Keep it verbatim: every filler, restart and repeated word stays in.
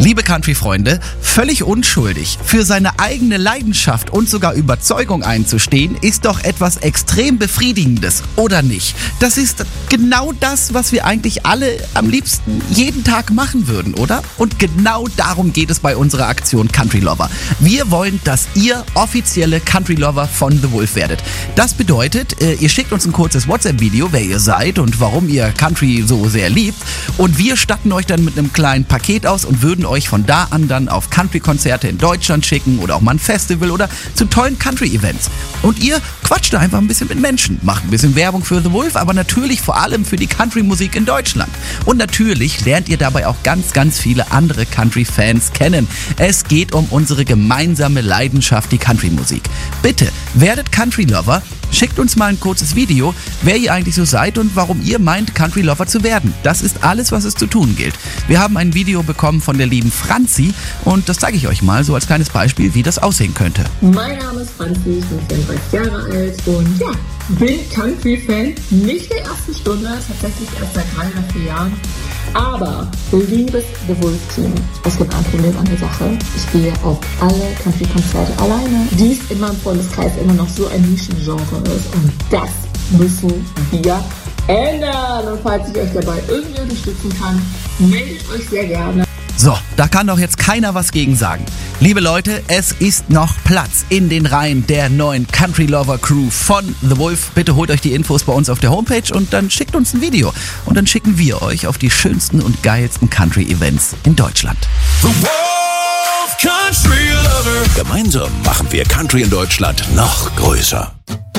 Liebe Country-Freunde, völlig unschuldig für seine eigene Leidenschaft und sogar Überzeugung einzustehen, ist doch etwas extrem Befriedigendes, oder nicht? Das ist genau das, was wir eigentlich alle am liebsten jeden Tag machen würden, oder? Und genau darum geht es bei unserer Aktion Country Lover. Wir wollen, dass ihr offizielle Country Lover von The Wolf werdet. Das bedeutet, ihr schickt uns ein kurzes WhatsApp-Video, wer ihr seid und warum ihr Country so sehr liebt, und wir statten euch dann mit einem kleinen Paket aus und würden euch von da an dann auf Country-Konzerte in Deutschland schicken oder auch mal ein Festival oder zu tollen Country-Events. Und ihr quatscht da einfach ein bisschen mit Menschen, macht ein bisschen Werbung für The Wolf, aber natürlich vor allem für die Country-Musik in Deutschland. Und natürlich lernt ihr dabei auch ganz, ganz viele andere Country-Fans kennen. Es geht um unsere gemeinsame Leidenschaft, die Country-Musik. Bitte, werdet Country-Lover. Schickt uns mal ein kurzes Video, wer ihr eigentlich so seid und warum ihr meint, Country Lover zu werden. Das ist alles, was es zu tun gilt. Wir haben ein Video bekommen von der lieben Franzi und das zeige ich euch mal so als kleines Beispiel, wie das aussehen könnte. Mein Name ist Franzi, ich bin vierunddreißig Jahre alt und ja, bin Country-Fan. Nicht der ersten Stunde, tatsächlich erst seit drei oder vier Jahren. Aber liebes The Wolf-Team, es gibt ein Problem an der Sache. Ich gehe auf alle Country-Konzerte alleine. Dies in meinem Freundeskreis immer noch so ein Nischengenre ist. Und das müssen wir ändern. Und falls ich euch dabei irgendwie unterstützen kann, meldet euch sehr gerne. So, da kann doch jetzt keiner was gegen sagen. Liebe Leute, es ist noch Platz in den Reihen der neuen Country Lover Crew von The Wolf. Bitte holt euch die Infos bei uns auf der Homepage und dann schickt uns ein Video. Und dann schicken wir euch auf die schönsten und geilsten Country-Events in Deutschland. The Wolf Country Lover. Gemeinsam machen wir Country in Deutschland noch größer.